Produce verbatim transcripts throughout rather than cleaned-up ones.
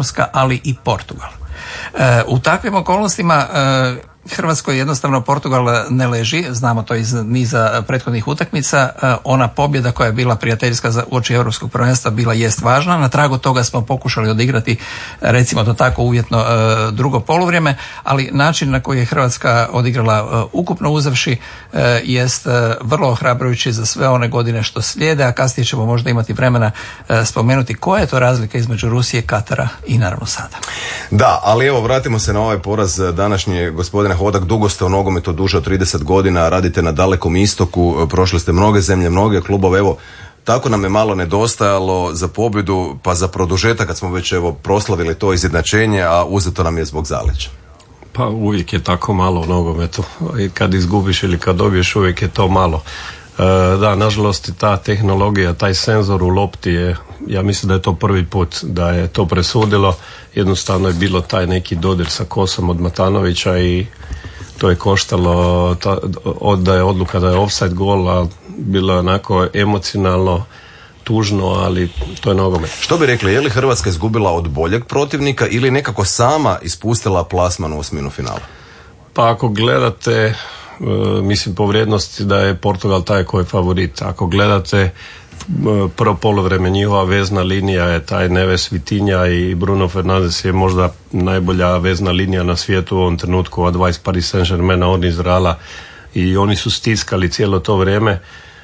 Španjolska, ali i Portugal. U takvim okolnostima Hrvatskoj jednostavno Portugal ne leži, znamo to iz niza prethodnih utakmica. Ona pobjeda koja je bila prijateljska za uoči europskog prvenstva bila jest važna. Na tragu toga smo pokušali odigrati, recimo to tako uvjetno, drugo poluvrijeme, ali način na koji je Hrvatska odigrala ukupno uzavši jest vrlo ohrabrujući za sve one godine što slijede, a kasnije ćemo možda imati vremena spomenuti koja je to razlika između Rusije, Katara i naravno sada. Da, ali evo vratimo se na ovaj poraz današnje. Gospodine Hodak, dugo ste u nogometu, duže od trideset godina, radite na Dalekom istoku, prošli ste mnoge zemlje, mnoge klubove, evo tako nam je malo nedostajalo za pobjedu, pa za produžetak kad smo već evo proslavili to izjednačenje, a uzeto nam je zbog zaleđa. Pa uvijek je tako malo u nogometu, i kad izgubiš ili kad dobiješ uvijek je to malo. E, da, nažalost i ta tehnologija, taj senzor u lopti je, ja mislim da je to prvi put da je to presudilo. Jednostavno je bilo taj neki dodir sa kosom od Matanovića i to je koštalo ta, od, da je odluka da je offside gol, a bilo je onako emocionalno tužno, ali to je nogomet. Što bi rekli, je li Hrvatska izgubila od boljeg protivnika ili nekako sama ispustila plasman u osminu finala? Pa ako gledate, mislim po vrijednosti da je Portugal taj koji je favorit. Ako gledate prvo poluvreme, njihova vezna linija je taj Neves, Vitinha i Bruno Fernandes je možda najbolja vezna linija na svijetu u ovom trenutku, a dvadeset Paris Saint-Germaina, on iz Reala, i oni su stiskali cijelo to vrijeme.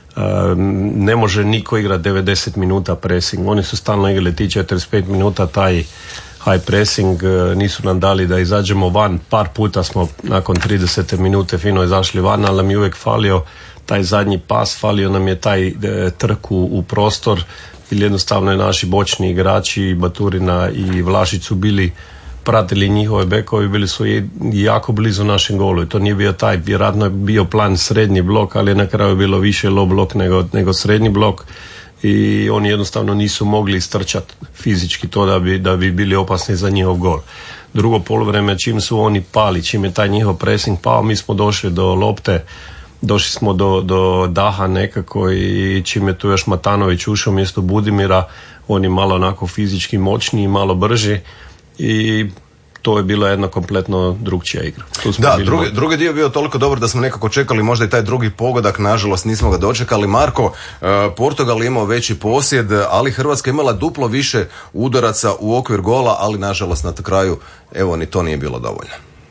Ne može niko igrati devedeset minuta pressing, oni su stalno igrali ti četrdeset pet minuta taj high pressing, nisu nam dali da izađemo van, par puta smo nakon tridesete minute fino izašli van, ali nam je uvijek falio taj zadnji pas, falio nam je taj e, trk u, u prostor, ili jednostavno je naši bočni igrači Baturina i Vlašić su bili pratili njihove bekovi, bili su jako blizu našem golu i to nije bio taj, vjerojatno je bio plan srednji blok, ali je na kraju bilo više low blok nego, nego srednji blok i oni jednostavno nisu mogli istrčati fizički to da bi, da bi bili opasni za njihov gol. Drugo poluvreme, čim su oni pali, čim je taj njihov pressing pao, mi smo došli do lopte, došli smo do, do daha nekako i čim je tu još Matanović ušao mjesto Budimira, on je malo onako fizički moćniji, malo brži i to je bila jedna kompletno drugčija igra. Da, drugi, drugi dio je bio toliko dobar da smo nekako čekali možda i taj drugi pogodak, nažalost nismo ga dočekali. Marko, Portugal imao veći posjed, ali Hrvatska imala duplo više udaraca u okvir gola, ali nažalost na kraju evo ni to nije bilo dovoljno.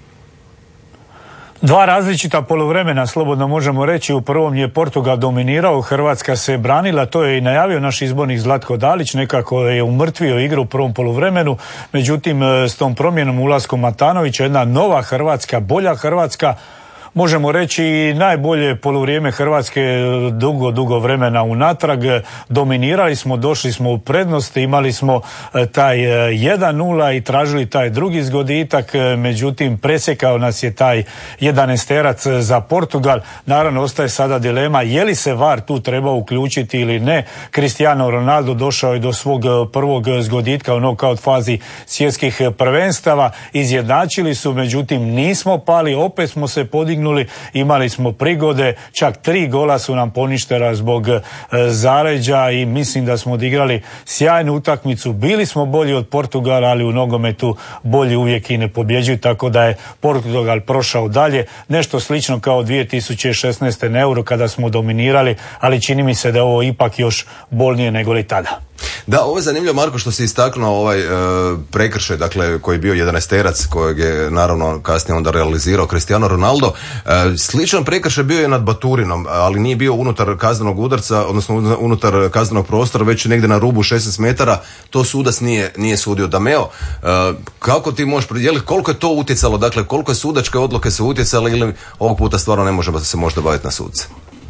Dva različita poluvremena, slobodno možemo reći. U prvom je Portugal dominirao, Hrvatska se branila, to je i najavio naš izbornik Zlatko Dalić, nekako je umrtvio igru u prvom poluvremenu, međutim s tom promjenom ulaskom Matanovića, jedna nova Hrvatska, bolja Hrvatska, možemo reći i najbolje poluvrijeme Hrvatske dugo, dugo vremena unatrag. Dominirali smo, došli smo u prednost, imali smo taj jedan nula i tražili taj drugi zgoditak, međutim presjekao nas je taj jedanaesterac za Portugal. Naravno ostaje sada dilema je li se V A R tu treba uključiti ili ne. Cristiano Ronaldo došao je do svog prvog zgoditka u knockout fazi svjetskih prvenstava, izjednačili su, međutim nismo pali, opet smo se podignuli, imali smo prigode, čak tri gola su nam poništena zbog e, zaleđa i mislim da smo odigrali sjajnu utakmicu. Bili smo bolji od Portugala, ali u nogometu bolji uvijek i ne pobjeđuju, tako da je Portugal prošao dalje. Nešto slično kao dvije tisuće šesnaeste na Euro kada smo dominirali, ali čini mi se da je ovo ipak još bolnije nego li tada. Da, ovo je zanimljivo, Marko, što si istaknuo ovaj e, prekršaj, dakle, koji je bio jedanaesterac, kojeg je naravno kasnije onda realizirao Cristiano Ronaldo. E, sličan prekršaj bio je nad Baturinom, ali nije bio unutar kaznenog udarca, odnosno unutar kaznenog prostora, već negdje na rubu šesnaest metara. To sudac nije, nije sudio. Dameo, e, kako ti možeš predijeliti, koliko je to utjecalo, dakle, koliko je sudačke odluke se utjecale ili ovog puta stvarno ne možemo se možda baviti na sudce?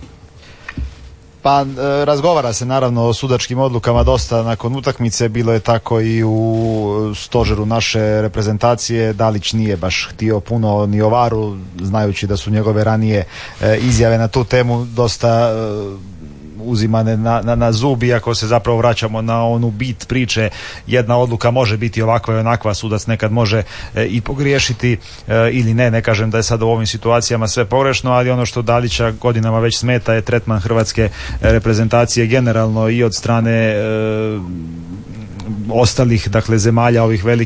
Pa razgovara se naravno o sudačkim odlukama dosta nakon utakmice, bilo je tako i u stožeru naše reprezentacije. Dalić nije baš htio puno ni o V A R-u, znajući da su njegove ranije izjave na tu temu dosta uzimane na, na, na zub, iako se zapravo vraćamo na onu bit priče. Jedna odluka može biti ovakva i onakva, sudac nekad može e, i pogriješiti e, ili ne, ne kažem da je sad u ovim situacijama sve pogrešno, ali ono što Dalića godinama već smeta je tretman hrvatske reprezentacije generalno i od strane e, ostalih, dakle, zemalja ovih velikih